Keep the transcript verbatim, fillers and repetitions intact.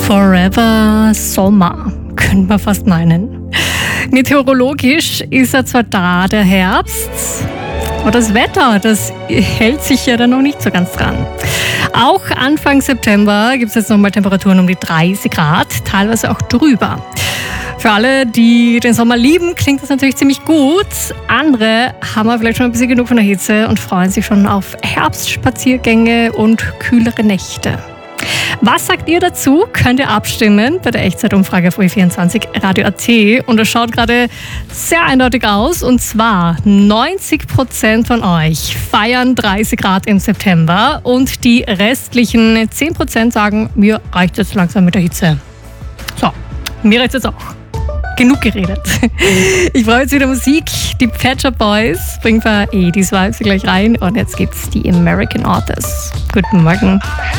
Forever Sommer, könnte man fast meinen. Meteorologisch ist er zwar da, der Herbst, aber das Wetter, das hält sich ja dann noch nicht so ganz dran. Auch Anfang September gibt es jetzt nochmal Temperaturen um die dreißig Grad, teilweise auch drüber. Für alle, die den Sommer lieben, klingt das natürlich ziemlich gut. Andere haben aber vielleicht schon ein bisschen genug von der Hitze und freuen sich schon auf Herbstspaziergänge und kühlere Nächte. Was sagt ihr dazu? Könnt ihr abstimmen bei der Echtzeitumfrage auf O E vierundzwanzig Radio A T. Und das schaut gerade sehr eindeutig aus. Und zwar neunzig Prozent von euch feiern dreißig Grad im September. Und die restlichen zehn Prozent sagen, mir reicht jetzt langsam mit der Hitze. So, mir reicht jetzt auch. Genug geredet. Ich freue mich wieder Musik. Die Pet Shop Boys bringen wir eh die Vibes gleich rein. Und jetzt gibt's die American Artists. Guten Morgen.